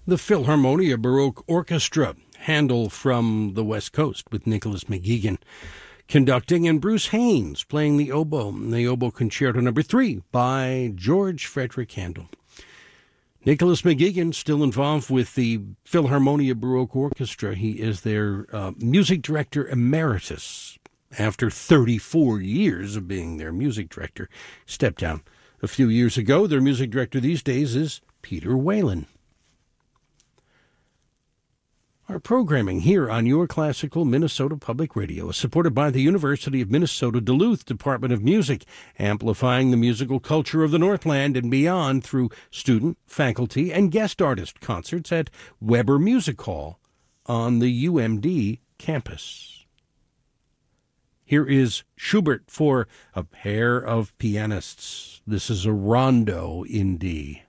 The Philharmonia Baroque Orchestra, Handel from the West Coast with Nicholas McGeegan conducting, and Bruce Haynes playing the oboe Concerto No. 3 by George Frederick Handel. Nicholas McGeegan still involved with the Philharmonia Baroque Orchestra. He is their music director emeritus. After 34 years of being their music director, stepped down a few years ago. Their music director these days is Peter Whalen. Our programming here on Your Classical Minnesota Public Radio is supported by the University of Minnesota Duluth Department of Music, amplifying the musical culture of the Northland and beyond through student, faculty, and guest artist concerts at Weber Music Hall on the UMD campus. Here is Schubert for a pair of pianists. This is a rondo in D.